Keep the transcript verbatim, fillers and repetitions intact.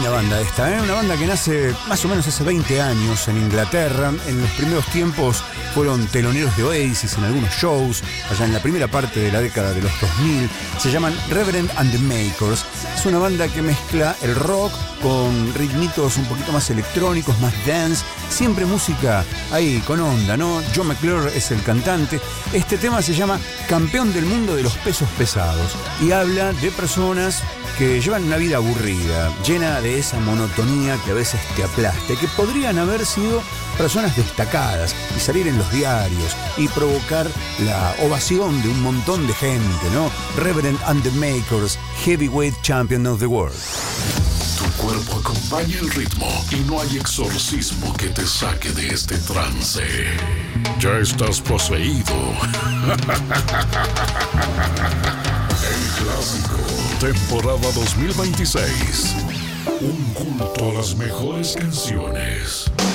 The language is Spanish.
Linda banda esta, ¿eh? Una banda que nace más o menos hace veinte años en Inglaterra. En los primeros tiempos fueron teloneros de Oasis en algunos shows, allá en la primera parte de la década de los dos mil. Se llaman Reverend and the Makers. Es una banda que mezcla el rock con ritmitos un poquito más electrónicos, más dance. Siempre música ahí con onda, ¿no? John McClure es el cantante. Este tema se llama Campeón del Mundo de los Pesos Pesados y habla de personas que llevan una vida aburrida, llena de esa monotonía que a veces te aplasta, y que podrían haber sido personas destacadas y salir en los diarios y provocar la ovación de un montón de gente, ¿no? Reverend and the Makers, Heavyweight Champion of the World. Tu cuerpo acompaña el ritmo y no hay exorcismo que te saque de este trance. Ya estás poseído. El clásico, temporada dos mil veintiséis. Un culto a las mejores canciones.